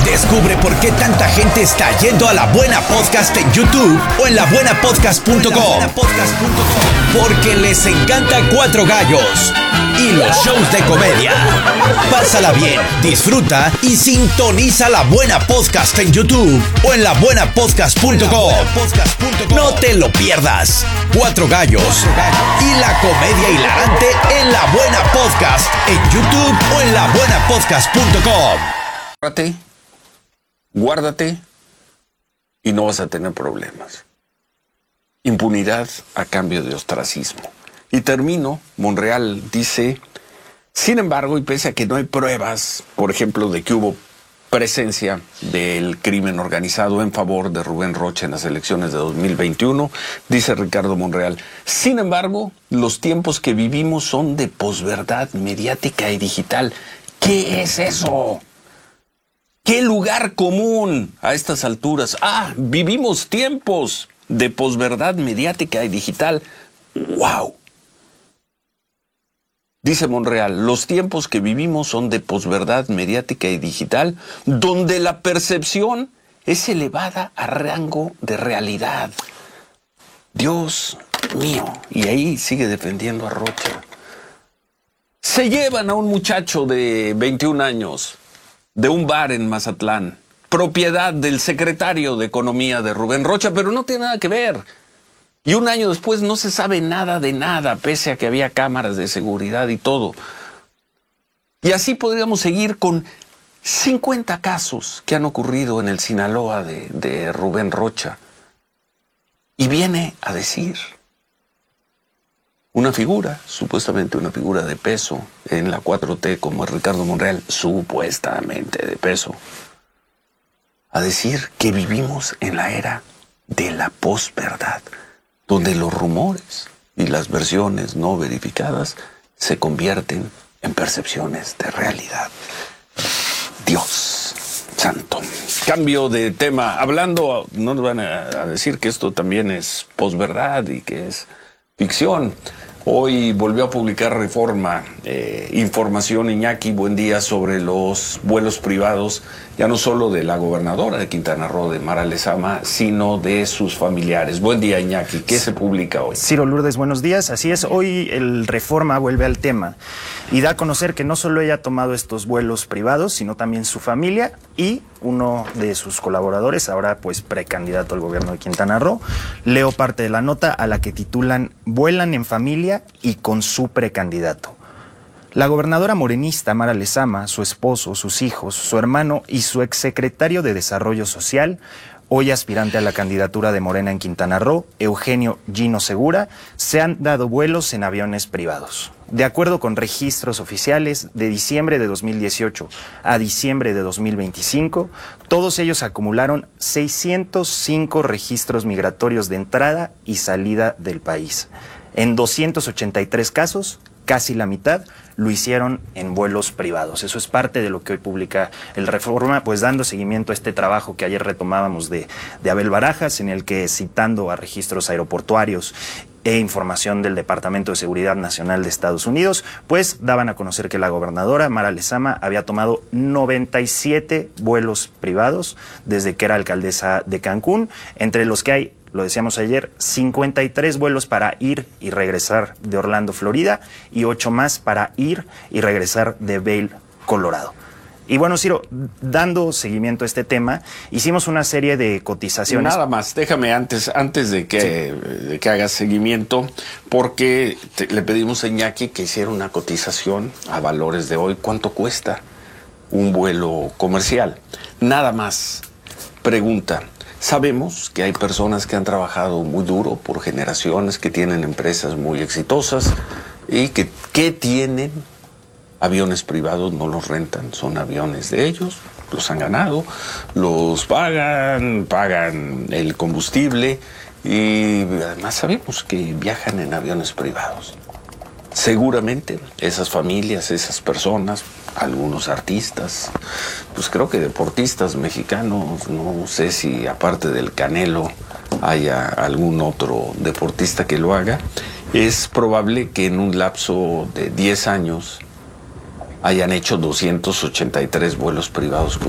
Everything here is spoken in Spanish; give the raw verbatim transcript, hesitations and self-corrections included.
Descubre por qué tanta gente está yendo a La Buena Podcast en YouTube o en la buena podcast punto com. Porque les encanta Cuatro Gallos y los shows de comedia. Pásala bien, disfruta y sintoniza La Buena Podcast en YouTube o en la buena podcast punto com. No te lo pierdas. Cuatro Gallos y la comedia hilarante en La Buena Podcast en YouTube o en la buena podcast punto com. Guárdate, guárdate y no vas a tener problemas. Impunidad a cambio de ostracismo. Y termino, Monreal dice, sin embargo, y pese a que no hay pruebas, por ejemplo, de que hubo presencia del crimen organizado en favor de Rubén Rocha en las elecciones de dos mil veintiuno, dice Ricardo Monreal, sin embargo, los tiempos que vivimos son de posverdad mediática y digital. ¿Qué es eso? ¿Qué lugar común a estas alturas? Ah, vivimos tiempos de posverdad mediática y digital. ¡Wow! Dice Monreal, los tiempos que vivimos son de posverdad mediática y digital, donde la percepción es elevada a rango de realidad. Dios mío. Y ahí sigue defendiendo a Rocha. Se llevan a un muchacho de veintiún años de un bar en Mazatlán, propiedad del secretario de Economía de Rubén Rocha, pero no tiene nada que ver. Y un año después no se sabe nada de nada, pese a que había cámaras de seguridad y todo. Y así podríamos seguir con cincuenta casos que han ocurrido en el Sinaloa de, de Rubén Rocha. Y viene a decir una figura, supuestamente una figura de peso en la cuatro T, como es Ricardo Monreal, supuestamente de peso, a decir que vivimos en la era de la posverdad, donde los rumores y las versiones no verificadas se convierten en percepciones de realidad. Dios santo. Cambio de tema. Hablando, no nos van a decir que esto también es posverdad y que es ficción. Hoy volvió a publicar Reforma, eh, información, Iñaki, buen día, sobre los vuelos privados, ya no solo de la gobernadora de Quintana Roo, de Mara Lezama, sino de sus familiares. Buen día, Iñaki, ¿qué se publica hoy? Ciro Lourdes, buenos días. Así es, hoy el Reforma vuelve al tema y da a conocer que no solo ella ha tomado estos vuelos privados, sino también su familia y uno de sus colaboradores, ahora pues precandidato al gobierno de Quintana Roo. Leo parte de la nota a la que titulan "Vuelan en familia y con su precandidato". La gobernadora morenista Mara Lezama, su esposo, sus hijos, su hermano y su exsecretario de Desarrollo Social, hoy aspirante a la candidatura de Morena en Quintana Roo, Eugenio Gino Segura, se han dado vuelos en aviones privados. De acuerdo con registros oficiales, de diciembre de dos mil dieciocho a diciembre de dos mil veinticinco, todos ellos acumularon seiscientos cinco registros migratorios de entrada y salida del país. En doscientos ochenta y tres casos, casi la mitad, lo hicieron en vuelos privados. Eso es parte de lo que hoy publica el Reforma, pues dando seguimiento a este trabajo que ayer retomábamos de, de Abel Barajas, en el que, citando a registros aeroportuarios e información del Departamento de Seguridad Nacional de Estados Unidos, pues daban a conocer que la gobernadora Mara Lezama había tomado noventa y siete vuelos privados desde que era alcaldesa de Cancún, entre los que hay, lo decíamos ayer, cincuenta y tres vuelos para ir y regresar de Orlando, Florida, y ocho más para ir y regresar de Vail, Colorado. Y bueno, Ciro, dando seguimiento a este tema, hicimos una serie de cotizaciones. Nada más, déjame antes, antes de que, sí. de que hagas seguimiento, porque te, le pedimos a Iñaki que hiciera una cotización a valores de hoy. ¿Cuánto cuesta un vuelo comercial? Nada más. Pregunta. Sabemos que hay personas que han trabajado muy duro por generaciones, que tienen empresas muy exitosas y que, que tienen aviones privados, no los rentan, son aviones de ellos, los han ganado, los pagan, pagan el combustible y además sabemos que viajan en aviones privados. Seguramente esas familias, esas personas, algunos artistas, pues creo que deportistas mexicanos, no sé si aparte del Canelo haya algún otro deportista que lo haga, es probable que en un lapso de diez años hayan hecho doscientos ochenta y tres vuelos privados